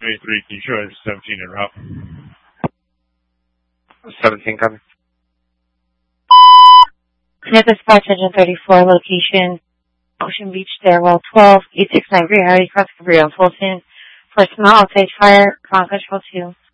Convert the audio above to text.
23, can you show us 17 en route? 17 coming. Connect Dispatch Engine 34, location Ocean Beach, Stairwell 12, 869 Great Hardy, cross Cabrillo, Fulton. For small outside fire, ground control 2.